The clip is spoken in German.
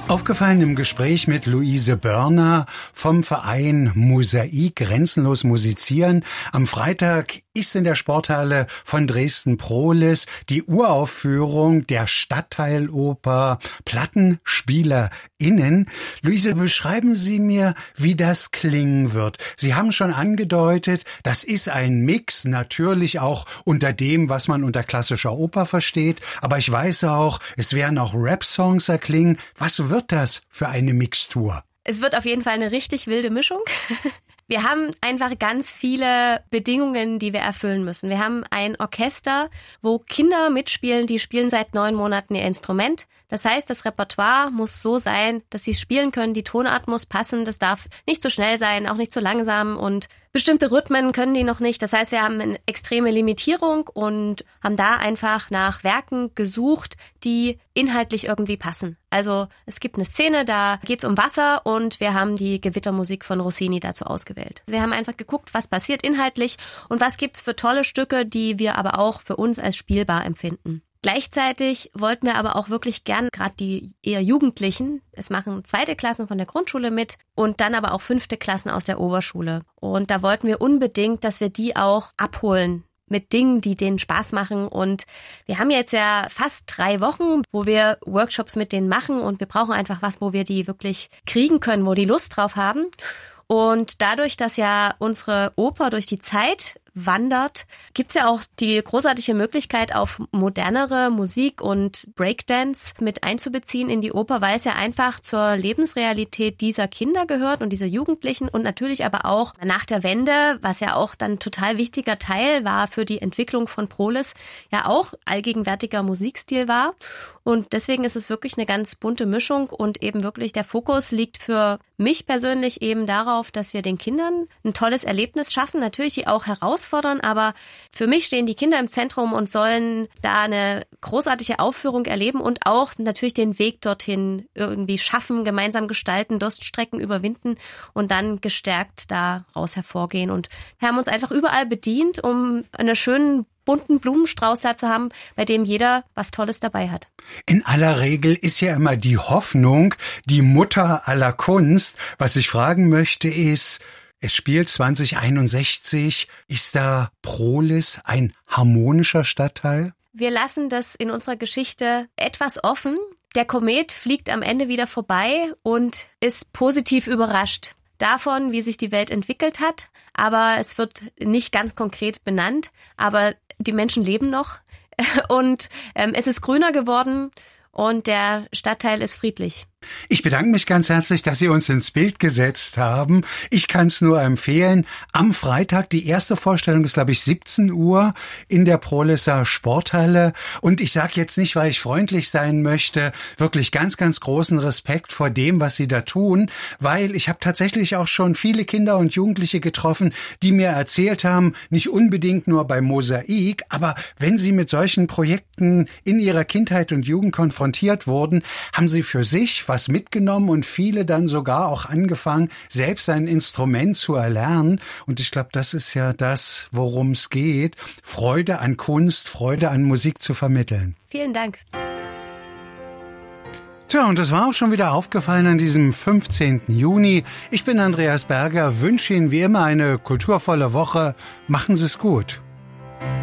Aufgefallen im Gespräch mit Luise Börner vom Verein Mosaik Grenzenlos Musizieren. Am Freitag ist in der Sporthalle von Dresden-Prohlis die Uraufführung der Stadtteiloper PlattenspielerInnen. Luise, beschreiben Sie mir, wie das klingen wird. Sie haben schon angedeutet, das ist ein Mix, natürlich auch unter dem, was man unter klassischer Oper versteht. Aber ich weiß auch, es werden auch Rap-Songs erklingen. Was wird das für eine Mixtur? Es wird auf jeden Fall eine richtig wilde Mischung. Wir haben einfach ganz viele Bedingungen, die wir erfüllen müssen. Wir haben ein Orchester, wo Kinder mitspielen, die spielen seit 9 Monaten ihr Instrument. Das heißt, das Repertoire muss so sein, dass sie es spielen können, die Tonart muss passen, das darf nicht zu schnell sein, auch nicht zu langsam und bestimmte Rhythmen können die noch nicht. Das heißt, wir haben eine extreme Limitierung und haben da einfach nach Werken gesucht, die inhaltlich irgendwie passen. Also es gibt eine Szene, da geht's um Wasser und wir haben die Gewittermusik von Rossini dazu ausgewählt. Wir haben einfach geguckt, was passiert inhaltlich und was gibt's für tolle Stücke, die wir aber auch für uns als spielbar empfinden. Gleichzeitig wollten wir aber auch wirklich gern, gerade die eher Jugendlichen, es machen 2. Klassen von der Grundschule mit und dann aber auch 5. Klassen aus der Oberschule. Und da wollten wir unbedingt, dass wir die auch abholen mit Dingen, die denen Spaß machen. Und wir haben jetzt ja fast 3 Wochen, wo wir Workshops mit denen machen und wir brauchen einfach was, wo wir die wirklich kriegen können, wo die Lust drauf haben. Und dadurch, dass ja unsere Oper durch die Zeit wandert, gibt's ja auch die großartige Möglichkeit, auf modernere Musik und Breakdance mit einzubeziehen in die Oper, weil es ja einfach zur Lebensrealität dieser Kinder gehört und dieser Jugendlichen und natürlich aber auch nach der Wende, was ja auch dann total wichtiger Teil war für die Entwicklung von Prohlis, ja auch allgegenwärtiger Musikstil war. Und deswegen ist es wirklich eine ganz bunte Mischung und eben wirklich der Fokus liegt für mich persönlich eben darauf, dass wir den Kindern ein tolles Erlebnis schaffen, natürlich die auch herausfordern, aber für mich stehen die Kinder im Zentrum und sollen da eine großartige Aufführung erleben und auch natürlich den Weg dorthin irgendwie schaffen, gemeinsam gestalten, Durststrecken überwinden und dann gestärkt daraus hervorgehen. Und wir haben uns einfach überall bedient, um einen schönen bunten Blumenstrauß da zu haben, bei dem jeder was Tolles dabei hat. In aller Regel ist ja immer die Hoffnung die Mutter aller Kunst. Was ich fragen möchte ist, es spielt 2061, ist da Prohlis ein harmonischer Stadtteil? Wir lassen das in unserer Geschichte etwas offen. Der Komet fliegt am Ende wieder vorbei und ist positiv überrascht davon, wie sich die Welt entwickelt hat. Aber es wird nicht ganz konkret benannt. Aber die Menschen leben noch und es ist grüner geworden und der Stadtteil ist friedlich. Ich bedanke mich ganz herzlich, dass Sie uns ins Bild gesetzt haben. Ich kann es nur empfehlen. Am Freitag, die erste Vorstellung ist, glaube ich, 17 Uhr in der Prohliser Sporthalle. Und ich sage jetzt nicht, weil ich freundlich sein möchte, wirklich ganz, ganz großen Respekt vor dem, was Sie da tun, weil ich habe tatsächlich auch schon viele Kinder und Jugendliche getroffen, die mir erzählt haben, nicht unbedingt nur bei Mosaik, aber wenn sie mit solchen Projekten in ihrer Kindheit und Jugend konfrontiert wurden, haben sie für sich was mitgenommen und viele dann sogar auch angefangen, selbst ein Instrument zu erlernen. Und ich glaube, das ist ja das, worum es geht, Freude an Kunst, Freude an Musik zu vermitteln. Vielen Dank. Tja, und das war auch schon wieder aufgefallen an diesem 15. Juni. Ich bin Andreas Berger, wünsche Ihnen wie immer eine kulturvolle Woche. Machen Sie es gut.